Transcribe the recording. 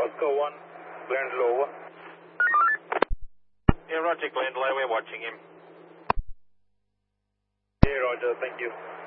Oscar 1, Glendalough, over. Yeah, roger, Glendalough, we're watching him. Yeah, roger, thank you.